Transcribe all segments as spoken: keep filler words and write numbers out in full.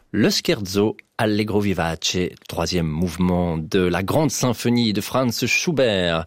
Le scherzo Allegro vivace, troisième mouvement de la grande symphonie de Franz Schubert,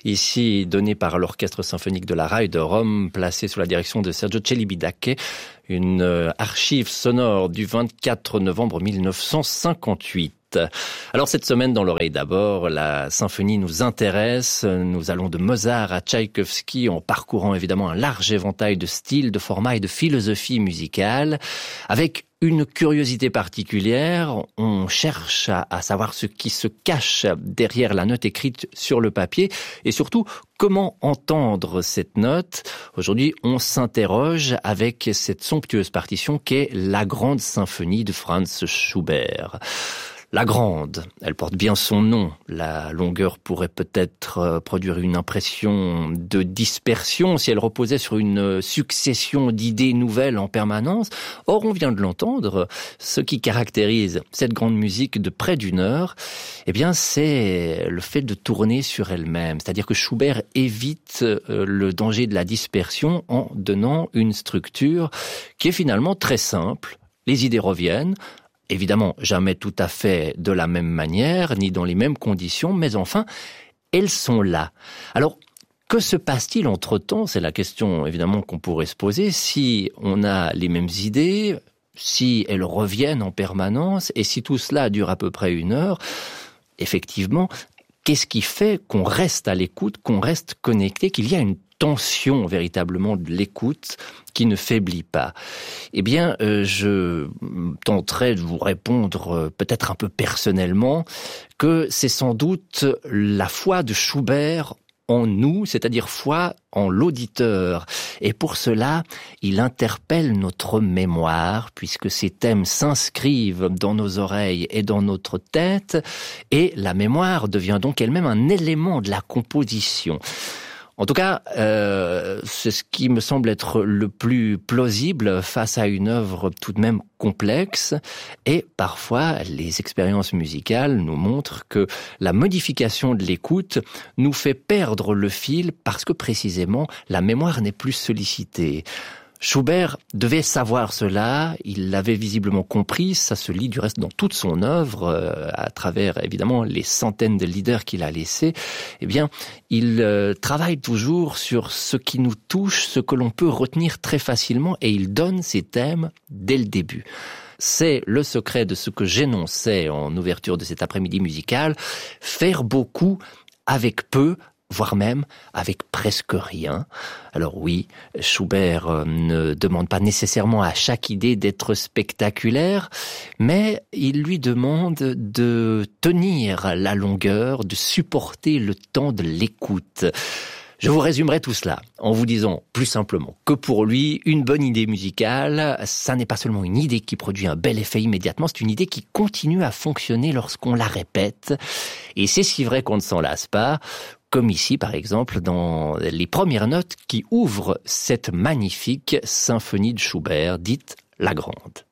ici donné par l'orchestre symphonique de la Rai de Rome, placé sous la direction de Sergio Celibidache, une archive sonore du vingt-quatre novembre mille neuf cent cinquante-huit. Alors cette semaine dans l'oreille d'abord, la symphonie nous intéresse, nous allons de Mozart à Tchaïkovski en parcourant évidemment un large éventail de styles, de formats et de philosophies musicales, avec une curiosité particulière, on cherche à, à savoir ce qui se cache derrière la note écrite sur le papier et surtout comment entendre cette note. Aujourd'hui, on s'interroge avec cette somptueuse partition qu'est la grande symphonie de Franz Schubert. La grande, elle porte bien son nom. La longueur pourrait peut-être produire une impression de dispersion si elle reposait sur une succession d'idées nouvelles en permanence. Or, on vient de l'entendre, ce qui caractérise cette grande musique de près d'une heure, eh bien, c'est le fait de tourner sur elle-même. C'est-à-dire que Schubert évite le danger de la dispersion en donnant une structure qui est finalement très simple. Les idées reviennent. Évidemment, jamais tout à fait de la même manière, ni dans les mêmes conditions, mais enfin, elles sont là. Alors, que se passe-t-il entre-temps? C'est la question, évidemment, qu'on pourrait se poser. Si on a les mêmes idées, si elles reviennent en permanence, et si tout cela dure à peu près une heure, effectivement, qu'est-ce qui fait qu'on reste à l'écoute, qu'on reste connecté, qu'il y a une tension véritablement de l'écoute qui ne faiblit pas? Eh bien, euh, je tenterai de vous répondre euh, peut-être un peu personnellement que c'est sans doute la foi de Schubert en nous, c'est-à-dire foi en l'auditeur. Et pour cela, il interpelle notre mémoire, puisque ces thèmes s'inscrivent dans nos oreilles et dans notre tête, et la mémoire devient donc elle-même un élément de la composition. En tout cas, euh, c'est ce qui me semble être le plus plausible face à une œuvre tout de même complexe. Et parfois, les expériences musicales nous montrent que la modification de l'écoute nous fait perdre le fil parce que précisément, la mémoire n'est plus sollicitée. Schubert devait savoir cela, il l'avait visiblement compris, ça se lit du reste dans toute son œuvre, euh, à travers évidemment les centaines de leaders qu'il a laissés. Eh bien, il euh, travaille toujours sur ce qui nous touche, ce que l'on peut retenir très facilement, et il donne ses thèmes dès le début. C'est le secret de ce que j'énonçais en ouverture de cet après-midi musical, faire beaucoup avec peu, voire même avec presque rien. Alors oui, Schubert euh, ne demande pas nécessairement à chaque idée d'être spectaculaire, mais il lui demande de tenir la longueur, de supporter le temps de l'écoute. Je vous résumerai tout cela en vous disant plus simplement que pour lui, une bonne idée musicale, ça n'est pas seulement une idée qui produit un bel effet immédiatement, c'est une idée qui continue à fonctionner lorsqu'on la répète. Et c'est si vrai qu'on ne s'en lasse pas, comme ici par exemple dans les premières notes qui ouvrent cette magnifique symphonie de Schubert dite la grande.